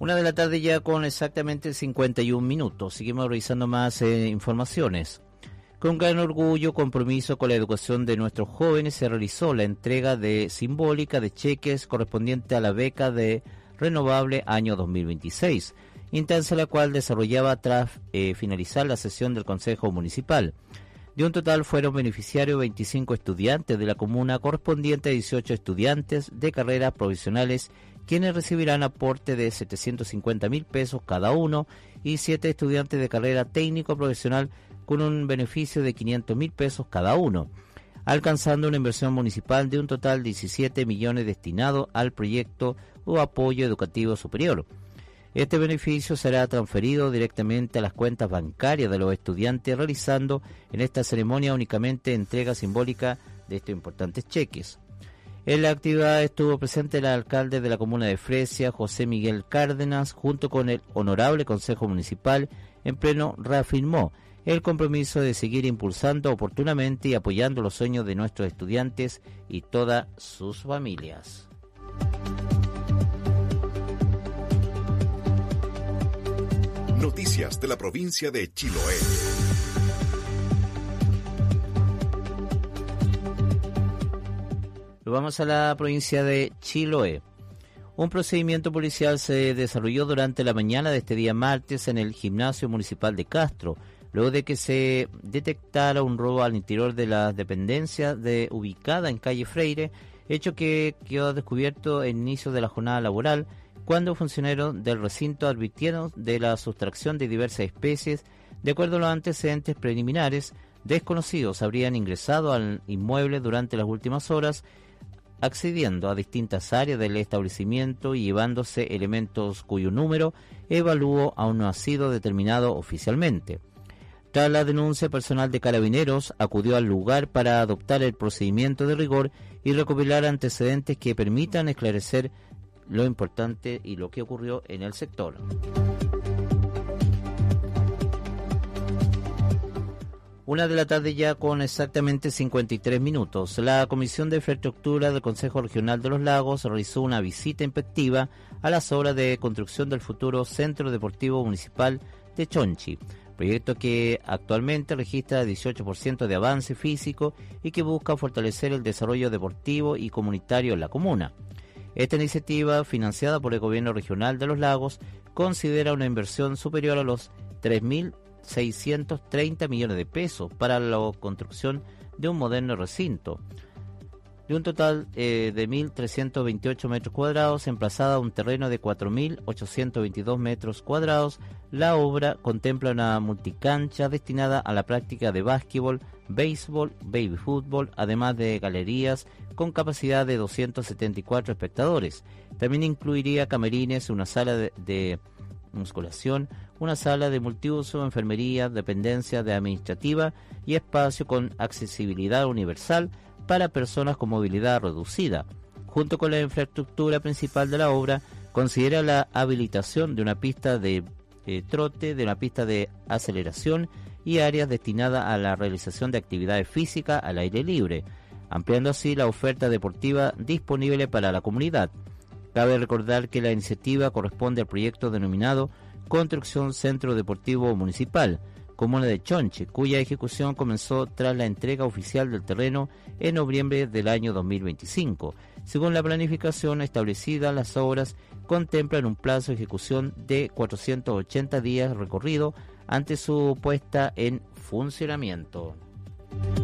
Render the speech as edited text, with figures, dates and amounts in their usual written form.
Una de la tarde ya con exactamente 51 minutos. Seguimos revisando más informaciones. Con gran orgullo, compromiso con la educación de nuestros jóvenes, se realizó la entrega simbólica de cheques correspondiente a la beca de renovable año 2026, instancia la cual desarrollaba tras finalizar la sesión del Consejo Municipal. De un total fueron beneficiarios 25 estudiantes de la comuna, correspondiente a 18 estudiantes de carreras provisionales, quienes recibirán aporte de 750.000 pesos cada uno, y 7 estudiantes de carrera técnico profesional con un beneficio de 500.000 pesos cada uno, alcanzando una inversión municipal de un total de 17 millones destinado al proyecto o apoyo educativo superior. Este beneficio será transferido directamente a las cuentas bancarias de los estudiantes, realizando en esta ceremonia únicamente entrega simbólica de estos importantes cheques. En la actividad estuvo presente el alcalde de la comuna de Fresia, José Miguel Cárdenas, junto con el honorable Consejo Municipal. En pleno reafirmó el compromiso de seguir impulsando oportunamente y apoyando los sueños de nuestros estudiantes y todas sus familias. Noticias de la provincia de Chiloé. Vamos a la provincia de Chiloé. Un procedimiento policial se desarrolló durante la mañana de este día martes en el gimnasio municipal de Castro, luego de que se detectara un robo al interior de la dependencia ubicada en calle Freire, hecho que quedó descubierto en inicio de la jornada laboral, cuando funcionarios del recinto advirtieron de la sustracción de diversas especies. De acuerdo a los antecedentes preliminares, desconocidos habrían ingresado al inmueble durante las últimas horas, accediendo a distintas áreas del establecimiento y llevándose elementos cuyo número evalúo aún no ha sido determinado oficialmente. Tras la denuncia, personal de Carabineros acudió al lugar para adoptar el procedimiento de rigor y recopilar antecedentes que permitan esclarecer lo importante y lo que ocurrió en el sector. Una de la tarde ya con exactamente 53 minutos. La Comisión de Infraestructura del Consejo Regional de los Lagos realizó una visita inspectiva a las obras de construcción del futuro Centro Deportivo Municipal de Chonchi, proyecto que actualmente registra 18% de avance físico y que busca fortalecer el desarrollo deportivo y comunitario en la comuna. Esta iniciativa, financiada por el Gobierno Regional de los Lagos, considera una inversión superior a los 3.630 millones de pesos para la construcción de un moderno recinto, de un total de 1.328 metros cuadrados, emplazada a un terreno de 4.822 metros cuadrados. La obra contempla una multicancha destinada a la práctica de básquetbol, béisbol, baby fútbol, además de galerías con capacidad de 274 espectadores. También incluiría camerines, una sala de musculación, una sala de multiuso, enfermería, dependencia de administrativa y espacio con accesibilidad universal para personas con movilidad reducida. Junto con la infraestructura principal de la obra, considera la habilitación de una pista de trote, de una pista de aceleración y áreas destinadas a la realización de actividades físicas al aire libre, ampliando así la oferta deportiva disponible para la comunidad. Cabe recordar que la iniciativa corresponde al proyecto denominado Construcción Centro Deportivo Municipal, comuna de Chonchi, cuya ejecución comenzó tras la entrega oficial del terreno en noviembre del año 2025. Según la planificación establecida, las obras contemplan un plazo de ejecución de 480 días recorrido ante su puesta en funcionamiento.